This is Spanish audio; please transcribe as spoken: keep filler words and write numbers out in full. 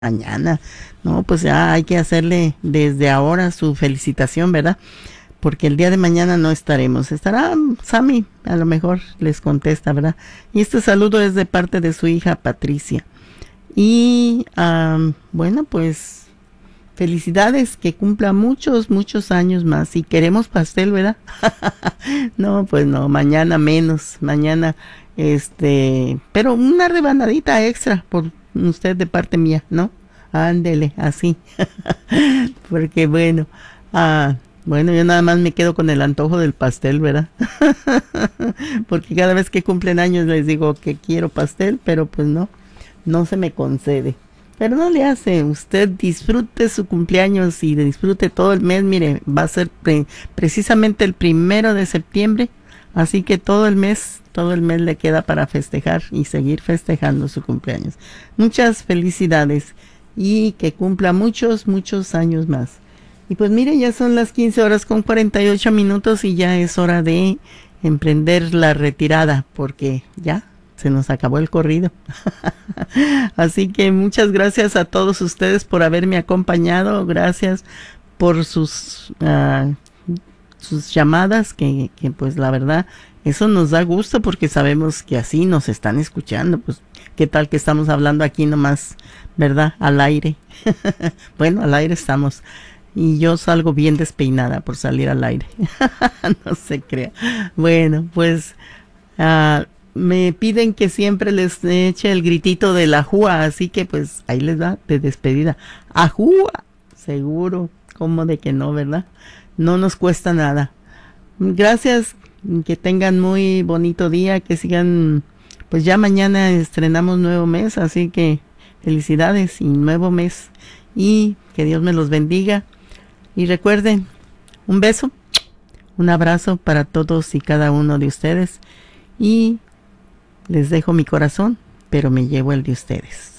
mañana. No, pues ya hay que hacerle desde ahora su felicitación, ¿verdad? Porque el día de mañana no estaremos. Estará Sammy, a lo mejor les contesta, ¿verdad? Y este saludo es de parte de su hija Patricia. Y um, bueno, pues felicidades, que cumpla muchos, muchos años más. Y queremos pastel, ¿verdad? No, pues no, mañana menos, mañana, este, pero una rebanadita extra por usted de parte mía, ¿no? Ándele, así. Porque bueno, ah, bueno, yo nada más me quedo con el antojo del pastel, ¿verdad? Porque cada vez que cumplen años les digo que quiero pastel, pero pues no, no se me concede. Pero no le hace, usted disfrute su cumpleaños y disfrute todo el mes. Mire, va a ser pre- precisamente el primero de septiembre, así que todo el mes, todo el mes le queda para festejar y seguir festejando su cumpleaños. Muchas felicidades y que cumpla muchos, muchos años más. Y pues mire, ya son las quince horas con cuarenta y ocho minutos y ya es hora de emprender la retirada, porque ya se nos acabó el corrido. Así que muchas gracias a todos ustedes por haberme acompañado. Gracias por sus uh, sus llamadas, que, que pues la verdad eso nos da gusto porque sabemos que así nos están escuchando. Pues qué tal que estamos hablando aquí nomás, ¿verdad? Al aire. Bueno, al aire estamos. Y yo salgo bien despeinada por salir al aire. No se crea. Bueno, pues uh, me piden que siempre les eche el gritito de la júa, así que pues ahí les va de despedida. ¡Ajúa! Seguro, como de que no, ¿verdad? No nos cuesta nada. Gracias, que tengan muy bonito día, que sigan, pues ya mañana estrenamos nuevo mes, así que felicidades y nuevo mes. Y que Dios me los bendiga. Y recuerden, un beso, un abrazo para todos y cada uno de ustedes. Y les dejo mi corazón, pero me llevo el de ustedes.